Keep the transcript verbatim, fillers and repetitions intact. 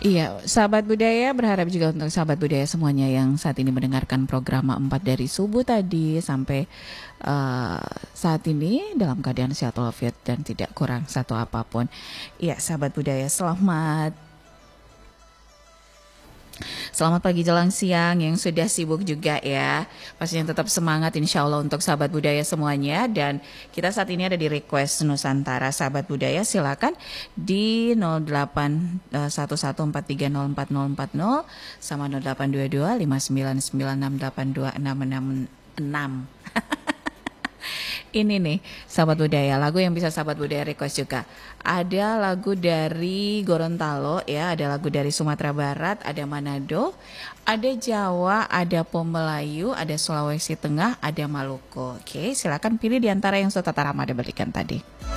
Iya, sahabat budaya berharap juga untuk sahabat budaya semuanya yang saat ini mendengarkan program empat dari subuh tadi sampai uh, saat ini dalam keadaan sehat walafiat dan tidak kurang satu apapun. Iya, sahabat budaya, selamat Selamat pagi jelang siang yang sudah sibuk juga ya. Pastinya tetap semangat insya Allah untuk sahabat budaya semuanya. Dan kita saat ini ada di request Nusantara. Sahabat budaya silakan di nol delapan satu satu empat tiga nol empat nol empat nol sama nol delapan dua dua lima sembilan sembilan enam delapan dua enam enam enam. Ini nih sahabat budaya, lagu yang bisa sahabat budaya request juga. Ada lagu dari Gorontalo ya, ada lagu dari Sumatera Barat, ada Manado, ada Jawa, ada Pom Melayu, ada Sulawesi Tengah, ada Maluku. Oke, silakan pilih di antara yang Sota Ramada berikan tadi.